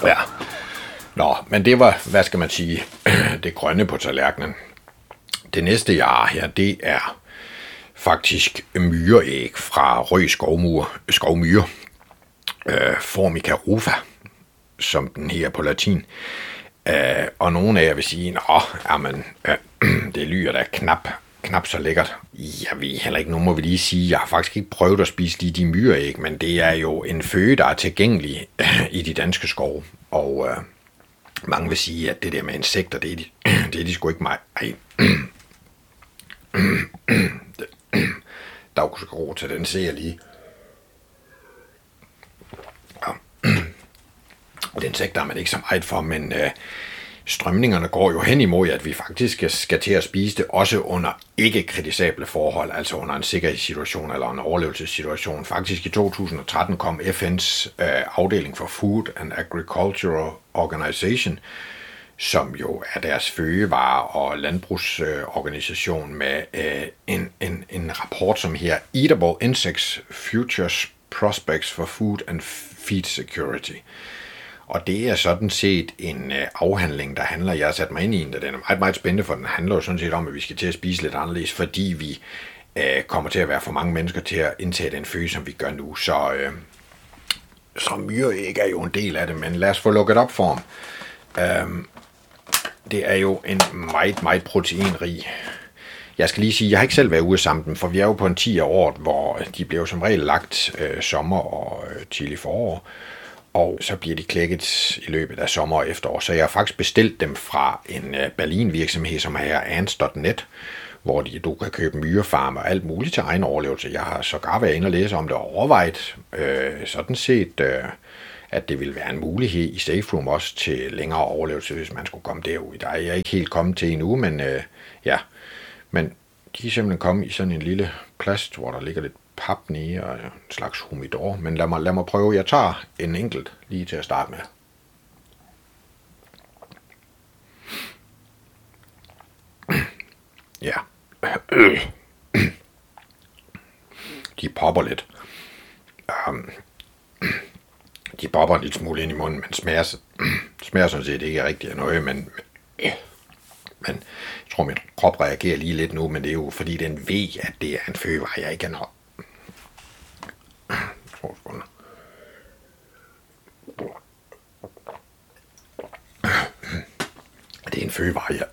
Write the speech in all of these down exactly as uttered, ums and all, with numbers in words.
Ja. Nå, men det var, hvad skal man sige, det grønne på tallerkenen. Det næste, jeg har her, det er faktisk myreæg fra rød skovmur, skovmyre, øh, Formica rufa, som den her på latin. Øh, og nogle af jer vil sige, at jamen, øh, det lyder da knap, knap så lækkert. Jeg ved heller ikke, nu må vi lige sige, jeg har faktisk ikke prøvet at spise lige de myreæg, men det er jo en føde, der er tilgængelig øh, i de danske skove. Og øh, mange vil sige, at det der med insekter, det er de, det er de sgu ikke mig. Ej. Der er jo ro til den, ser jeg lige. Ja. Den sektor er man ikke så meget for, men øh, strømningerne går jo hen imod, at vi faktisk skal til at spise det, også under ikke-kritisable forhold, altså under en sikkerhedssituation eller en overlevelsessituation. Faktisk i to tusind og tretten kom F N's øh, afdeling for Food and Agricultural Organization, som jo er deres fødevare- og landbrugsorganisation, med øh, en, en, en rapport, som her Eatable Insects, Futures Prospects for Food and Feed Security. Og det er sådan set en øh, afhandling, der handler, jeg har sat mig ind i en, der den er meget, meget spændende, for den handler jo sådan set om, at vi skal til at spise lidt anderledes, fordi vi øh, kommer til at være for mange mennesker til at indtage den føde, som vi gør nu. Så, øh, så myreæg er jo en del af det, men lad os få lukket op for dem. Øh, Det er jo en meget, meget proteinrig. Jeg skal lige sige, jeg har ikke selv været ude at samle dem, for vi er jo på en ti år, hvor de bliver som regel lagt øh, sommer og øh, tidlig forår, og så bliver de klækket i løbet af sommer og efterår. Så jeg har faktisk bestilt dem fra en øh, Berlin-virksomhed, som er ants punktum net, hvor de, du kan købe myrefarme og alt muligt til egen overlevelse. Jeg har sågar været inde og læse om det og overvejet øh, sådan set... Øh, at det vil være en mulighed i Safe Room også til længere overlevelse, hvis man skulle komme derud. Der er jeg ikke helt kommet til endnu, men øh, ja. Men de er simpelthen kommet i sådan en lille plast, hvor der ligger lidt pap nede og en slags humidor. Men lad mig, lad mig prøve. Jeg tager en enkelt lige til at starte med. Ja. De popper lidt. Um, De popper en lille smule ind i munden, men smager, smager sådan set ikke rigtig af noget, men, men, men jeg tror, min krop reagerer lige lidt nu, men det er jo fordi, den ved, at det er en fødevare, jeg ikke kan Det er en fødevare, jeg...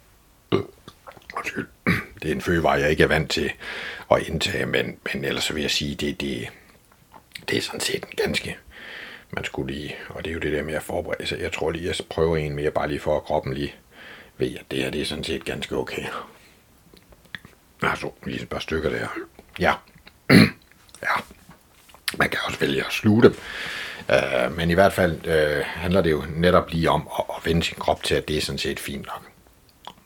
Det er en fødevare, jeg ikke er vant til at indtage, men, men ellers vil jeg sige, det, det, det er sådan set en ganske... Man skulle lige, og det er jo det der med at forberede sig. Jeg tror lige, jeg prøver en mere, bare lige for at kroppen lige ved, at det her, det er sådan set ganske okay. Altså, lige et par stykker der. Ja. Ja. Man kan også vælge at sluge dem. Uh, men i hvert fald uh, handler det jo netop lige om at, at vende sin krop til, at det er sådan set fint nok.